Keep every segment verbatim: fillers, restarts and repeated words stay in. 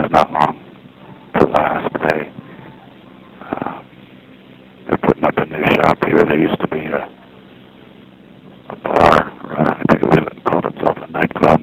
not long to last. They, uh, they're putting up a new shop here. There used to be a, a bar, uh, I think it was called itself a nightclub.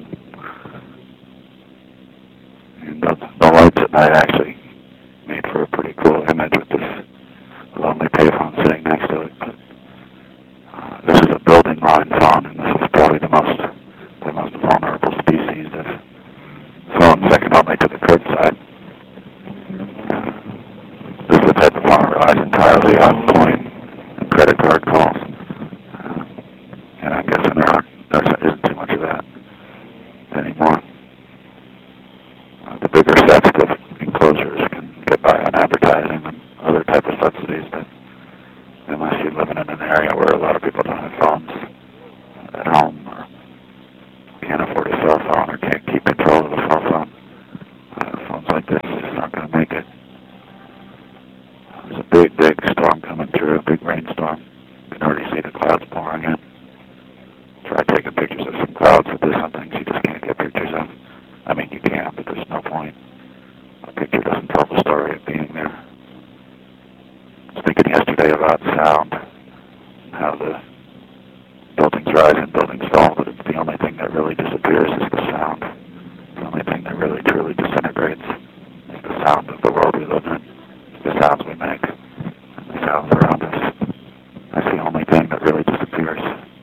And the, the lights at night actually made for a pretty cool image with this lonely payphone sitting next to it. But uh, this is a building line phone, and this is probably the most the most vulnerable species of phone, second only to the curbside. Uh, this is the type of phone that relies entirely on point and credit card calls. Uh, and I'm guessing there, aren't, there isn't too much of that anymore. Uh, the bigger sets of enclosures can get by on advertising and other type of subsidies, but unless you're living in an area where a lot of people don't have phones at home or can't afford a cell phone or can't keep control of a cell phone, uh, phones like this are just not going to make it. There's a big, big storm coming through, a big rainstorm. You can already see the clouds pouring in. Try taking pictures of some clouds, but there's some things you just can't get pictures of. I mean, you can, but there's no point. A picture doesn't tell the story of being there. I was thinking yesterday about sound, how the buildings rise and buildings fall, but it's the only thing that really disappears is the sound. The only thing that really truly disintegrates is the sound of the world we live in, the sounds we make, and the sounds around us. That's the only thing that really disappears.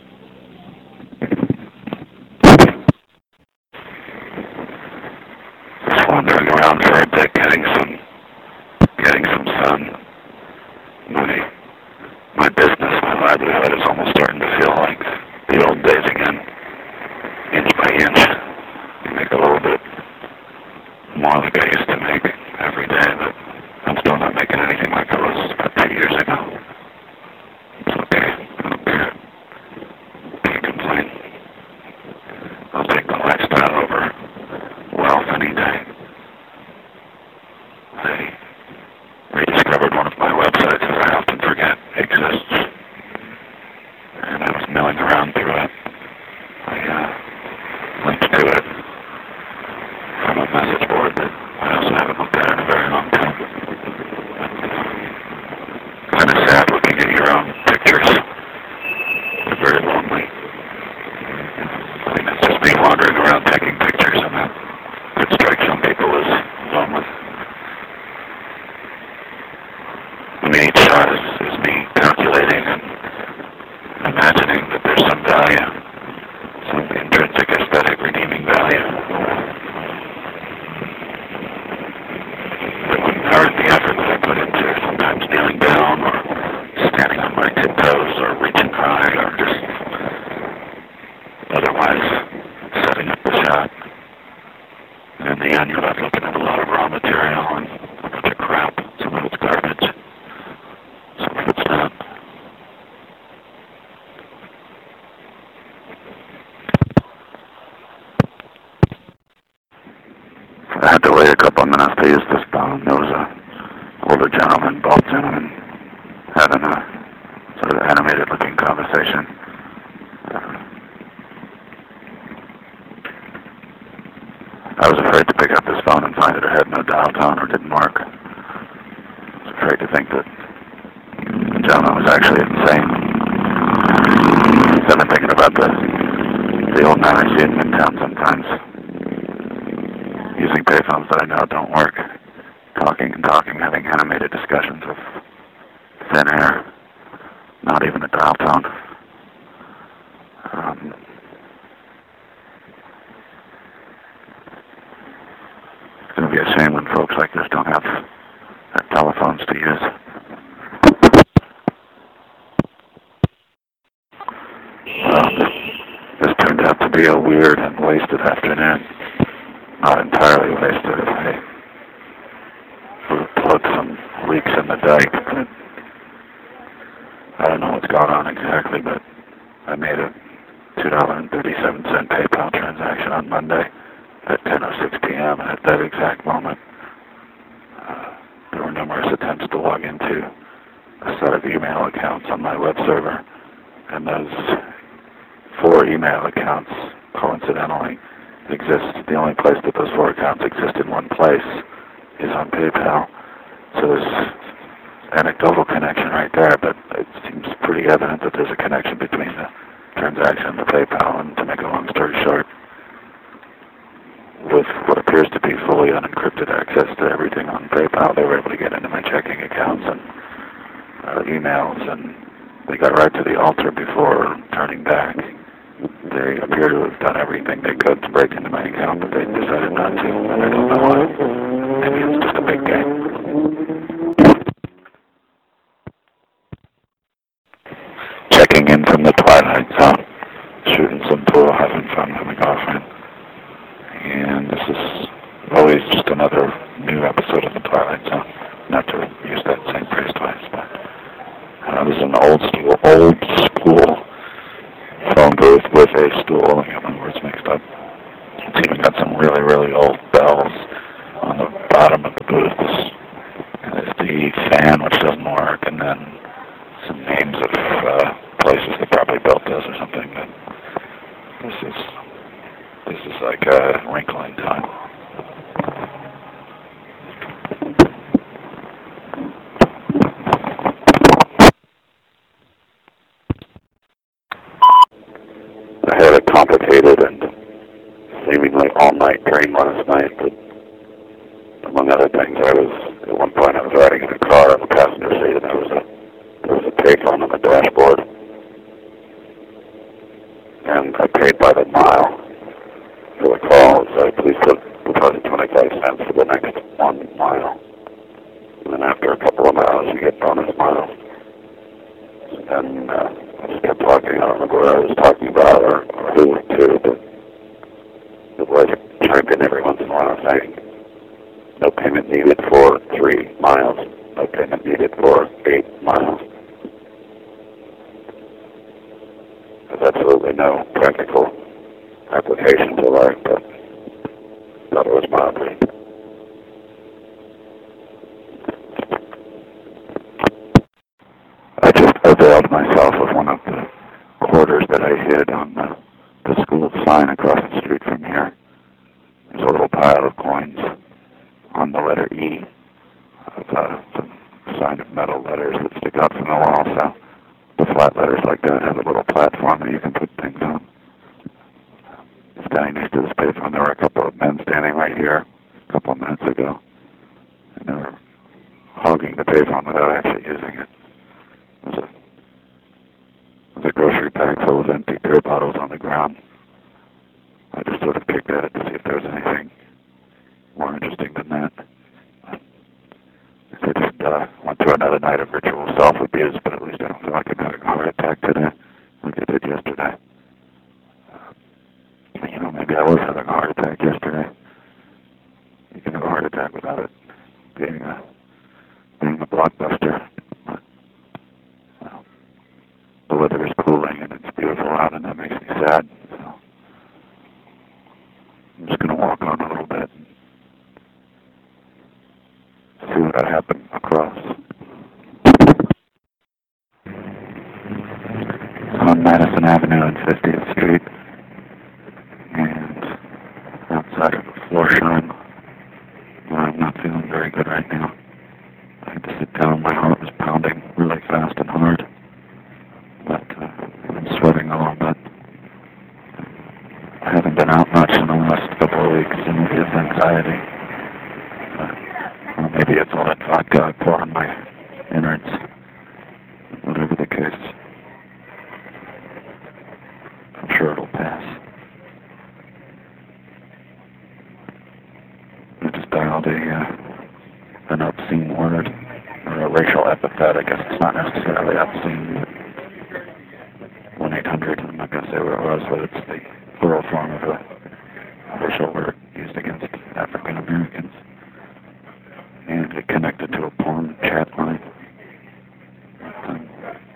Just wandering around for a bit, getting some, getting some sun. My, my business, my livelihood is almost starting to feel like the old days again. Inch by inch, I make a little bit more like I used to make every day, but I'm still not making anything like I was about two years ago. It's okay. I don't care. Can't complain. I'll take the lifestyle over wealth any day. I rediscovered one of my websites that I often forget exists, and I was milling around through it. I uh, linked to it from a message board that I also haven't looked at in a very long time. Kind of sad looking at your own pictures. They're very lonely. I think that's just me wandering around taking pictures, and that could strike some people as lonely. I mean, each shot is, is me calculating and imagining that there's some value, some intrinsic aesthetic redeeming value that wouldn't hurt the effort that I put into sometimes kneeling down or standing on my tiptoes or reaching high or just otherwise setting up the shot. And in the end, you're left looking at a lot of raw material and a bunch of crap. Some of it's garbage. Some of it's not. I had to wait a couple of minutes to use this phone. There was a older gentleman, bald gentleman, having a sort of animated-looking conversation. I was afraid to pick up this phone and find that it had no dial tone or didn't work. I was afraid to think that the gentleman was actually insane. So I've been thinking about the, the old man I see in town sometimes, using payphones that I know don't work, talking and talking, having animated discussions of thin air, not even a dial tone. Um, it's going to be a shame when folks like this don't have uh, telephones to use. Well, this, this turned out to be a weird and wasted afternoon. Not entirely wasted. I plugged some leaks in the dike, but I don't know what's going on exactly, but I made a two dollars and thirty-seven cents PayPal transaction on Monday at ten oh six p.m. and at that exact moment, uh, there were numerous attempts to log into a set of email accounts on my web server, and those four email accounts coincidentally exist. The only place that those four accounts exist in one place PayPal. So there's anecdotal connection right there, but it seems pretty evident that there's a connection between the transaction and the PayPal. And to make a long story short, with what appears to be fully unencrypted access to everything on PayPal, they were able to get into my checking accounts and uh, emails, and they got right to the altar before turning back. They appear to have done everything they could to break into my account, but they decided not to, and I don't know why. Maybe it's just a big game. Checking in from the Twilight Zone, shooting some pool, having fun with my girlfriend. And this is always just another new episode of the Twilight Zone. Not to use that same phrase twice, but uh, this is an old school, old school phone booth with a stool. I got my words mixed up. It's even got some really, really old bells on the bottom of the booth. There's the fan, which doesn't work, and then some names of uh, places that probably built this or something. But this is this is like a wrinkle in time. I had a complicated and seemingly all-night dream last night, but among other things, I was, at one point I was riding in a car in the passenger seat, and there was a, there was a payphone on the dashboard, and I paid by the mile for the call, so please put deposit twenty-five cents for the next one mile. And then after a couple of miles, you get bonus miles. And uh, I just kept talking. I don't remember what I was talking about or, or who to, but the boys chimed in every once in a while saying, no payment needed for three miles, no payment needed for eight miles. There's absolutely no practical application to life, but thought it was mildly. I just availed myself of one of the quarters that I hid on the, the school sign across the street from here. There's a little pile of coins on the letter E of uh, some sign of metal letters that stick out from the wall, so the flat letters like that have a little platform that you can put things on. Standing next to this payphone, there were a couple of men standing right here a couple of minutes ago, and they were hogging the payphone without actually using it. It was a, it was a grocery bag full of empty beer bottles on the ground. I just sort of picked at it to see if there was anything more interesting than that. I just uh, went through another night of ritual self-abuse, but at least I don't feel like I'm having a heart attack today like I did yesterday. Uh, you know, maybe I was having a heart attack yesterday. You can have a heart attack without it being a, being a blockbuster. But, well, the weather is cooling and it's beautiful out, and that makes me sad. So I'm just going to walk on a little bit and see what I happen across. On Madison Avenue and fiftieth Street, and outside of a floor shrine where I'm not feeling very good right now. I had to sit down. My heart was pounding really fast and hard, but uh, I'm sweating a little bit. I haven't been out much in the last couple of weeks, and maybe it's anxiety. Uh, or maybe it's all that vodka I pour on my innards. Whatever the case, I'm sure it'll pass. I just dialed a, uh, an obscene word, or a racial epithet. I guess it's not necessarily obscene, but one eight hundred, I'm not going to say what it was, but it's the plural form of a racial word used against African Americans. And it connected to a porn chat line. Um,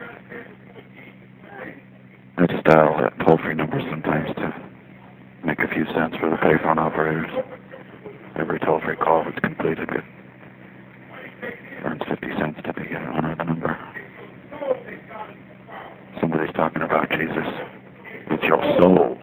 I just dial that toll-free number sometimes to make a few cents for the payphone operators. Every toll-free call that's completed, it earns fifty cents to the owner of the number. Somebody's talking about Jesus. It's your soul.